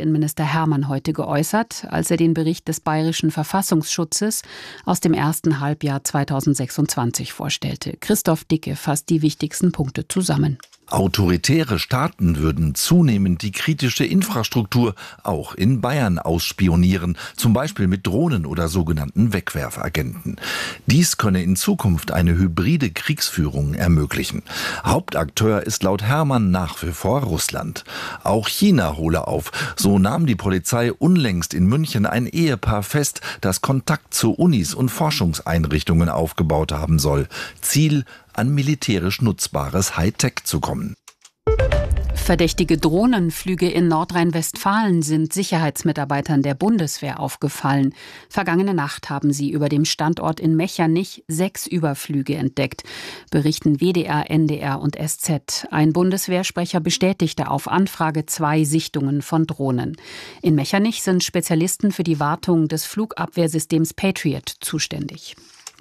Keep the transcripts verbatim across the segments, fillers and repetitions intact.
Bundesinnenminister Hermann heute geäußert, als er den Bericht des Bayerischen Verfassungsschutzes aus dem ersten Halbjahr zweitausendsechsundzwanzig vorstellte. Christoph Dicke fasst die wichtigsten Punkte zusammen. Autoritäre Staaten würden zunehmend die kritische Infrastruktur auch in Bayern ausspionieren, zum Beispiel mit Drohnen oder sogenannten Wegwerfagenten. Dies könne in Zukunft eine hybride Kriegsführung ermöglichen. Hauptakteur ist laut Hermann nach wie vor Russland. Auch China hole auf. So nahm die Polizei unlängst in München ein Ehepaar fest, das Kontakt zu Unis und Forschungseinrichtungen aufgebaut haben soll. Ziel: an militärisch nutzbares Hightech zu kommen. Verdächtige Drohnenflüge in Nordrhein-Westfalen sind Sicherheitsmitarbeitern der Bundeswehr aufgefallen. Vergangene Nacht haben sie über dem Standort in Mechernich sechs Überflüge entdeckt, berichten W D R, N D R und S Z. Ein Bundeswehrsprecher bestätigte auf Anfrage zwei Sichtungen von Drohnen. In Mechernich sind Spezialisten für die Wartung des Flugabwehrsystems Patriot zuständig.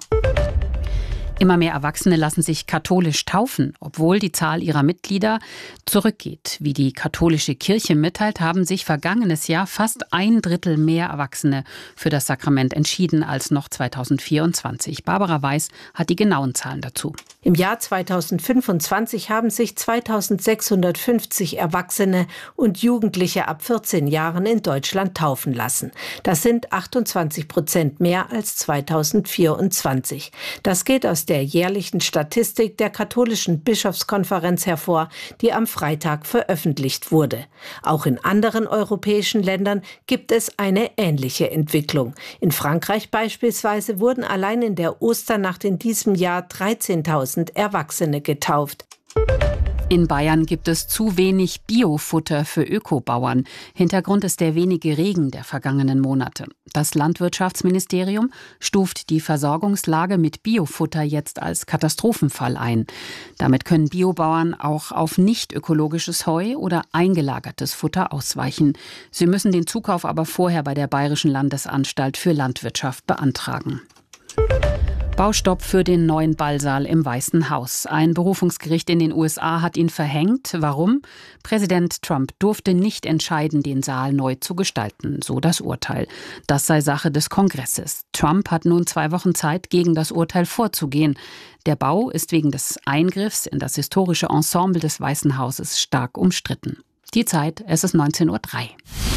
Immer mehr Erwachsene lassen sich katholisch taufen, obwohl die Zahl ihrer Mitglieder zurückgeht. Wie die katholische Kirche mitteilt, haben sich vergangenes Jahr fast ein Drittel mehr Erwachsene für das Sakrament entschieden als noch zweitausendvierundzwanzig. Barbara Weiß hat die genauen Zahlen dazu. Im Jahr zweitausendfünfundzwanzig haben sich zweitausendsechshundertfünfzig Erwachsene und Jugendliche ab vierzehn Jahren in Deutschland taufen lassen. Das sind achtundzwanzig Prozent mehr als zweitausendvierundzwanzig. Das geht aus der jährlichen Statistik der Katholischen Bischofskonferenz hervor, die am Freitag veröffentlicht wurde. Auch in anderen europäischen Ländern gibt es eine ähnliche Entwicklung. In Frankreich beispielsweise wurden allein in der Osternacht in diesem Jahr dreizehntausend Erwachsene getauft. In Bayern gibt es zu wenig Biofutter für Ökobauern. Hintergrund ist der wenige Regen der vergangenen Monate. Das Landwirtschaftsministerium stuft die Versorgungslage mit Biofutter jetzt als Katastrophenfall ein. Damit können Biobauern auch auf nicht ökologisches Heu oder eingelagertes Futter ausweichen. Sie müssen den Zukauf aber vorher bei der Bayerischen Landesanstalt für Landwirtschaft beantragen. Baustopp für den neuen Ballsaal im Weißen Haus. Ein Berufungsgericht in den U S A hat ihn verhängt. Warum? Präsident Trump durfte nicht entscheiden, den Saal neu zu gestalten, so das Urteil. Das sei Sache des Kongresses. Trump hat nun zwei Wochen Zeit, gegen das Urteil vorzugehen. Der Bau ist wegen des Eingriffs in das historische Ensemble des Weißen Hauses stark umstritten. Die Zeit, es ist neunzehn Uhr drei.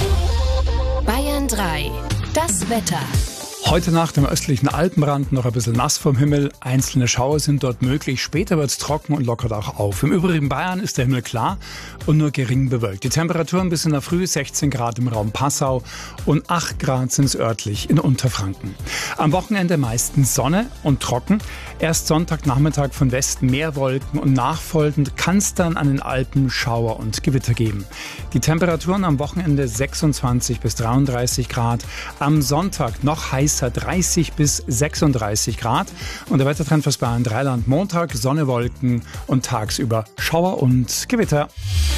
Bayern drei. Das Wetter. Heute Nacht im östlichen Alpenrand noch ein bisschen nass vom Himmel. Einzelne Schauer sind dort möglich. Später wird es trocken und lockert auch auf. Im übrigen Bayern ist der Himmel klar und nur gering bewölkt. Die Temperaturen bis in der Früh sechzehn Grad im Raum Passau und acht Grad sind es örtlich in Unterfranken. Am Wochenende meistens Sonne und trocken. Erst Sonntagnachmittag von Westen mehr Wolken und nachfolgend kann es dann an den Alpen Schauer und Gewitter geben. Die Temperaturen am Wochenende sechsundzwanzig bis dreiunddreißig Grad. Am Sonntag noch heißer dreißig bis sechsunddreißig Grad. Und der Wettertrend fürs Bayern Dreiland: Montag Sonne, Wolken und tagsüber Schauer und Gewitter.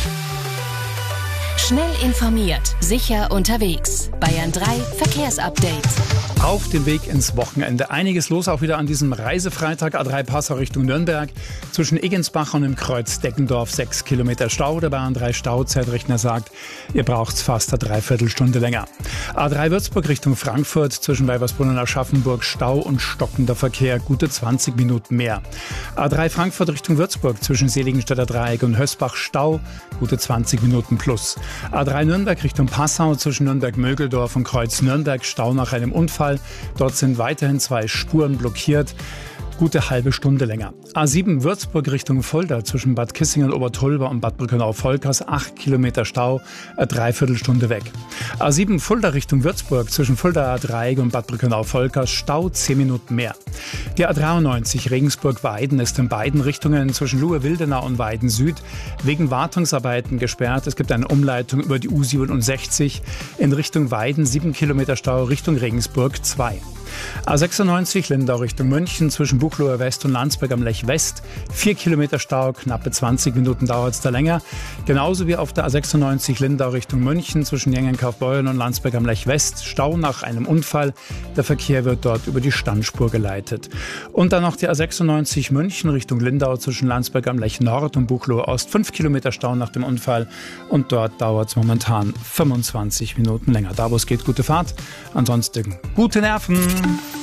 Schnell informiert, sicher unterwegs. Bayern drei Verkehrsupdate. Auf dem Weg ins Wochenende. Einiges los auch wieder an diesem Reisefreitag. A drei Passau Richtung Nürnberg. Zwischen Egensbach und dem Kreuz Deckendorf sechs Kilometer Stau. Der Bayern drei Stauzeitrechner sagt, ihr braucht fast eine Dreiviertelstunde länger. A drei Würzburg Richtung Frankfurt. Zwischen Weibersbrunn und Aschaffenburg Stau und stockender Verkehr. Gute zwanzig Minuten mehr. A drei Frankfurt Richtung Würzburg. Zwischen Seligenstädter Dreieck und Hösbach Stau. Gute zwanzig Minuten plus. A drei Nürnberg Richtung Passau. Zwischen Nürnberg-Mögeldorf und Kreuz Nürnberg Stau nach einem Unfall. Dort sind weiterhin zwei Spuren blockiert. Gute halbe Stunde länger. A sieben Würzburg Richtung Fulda zwischen Bad Kissingen, Obertolba und Bad Brückenau-Volkers acht Kilometer Stau, eine Dreiviertelstunde weg. A sieben Fulda Richtung Würzburg zwischen Fulda Dreieck und Bad Brückenau-Volkers Stau zehn Minuten mehr. Die A dreiundneunzig Regensburg-Weiden ist in beiden Richtungen zwischen Luhe-Wildenau und Weiden Süd wegen Wartungsarbeiten gesperrt. Es gibt eine Umleitung über die U siebenundsechzig in Richtung Weiden, sieben Kilometer Stau, Richtung Regensburg zwei. A sechsundneunzig Lindau Richtung München zwischen Buchloe West und Landsberg am Lech West. Vier Kilometer Stau, knappe zwanzig Minuten dauert es da länger. Genauso wie auf der A sechsundneunzig Lindau Richtung München zwischen Jengen-Kaufbeuren und Landsberg am Lech West. Stau nach einem Unfall. Der Verkehr wird dort über die Standspur geleitet. Und dann noch die A sechsundneunzig München Richtung Lindau zwischen Landsberg am Lech Nord und Buchloe Ost. Fünf Kilometer Stau nach dem Unfall. Und dort dauert es momentan fünfundzwanzig Minuten länger. Da, wo es geht, gute Fahrt. Ansonsten gute Nerven.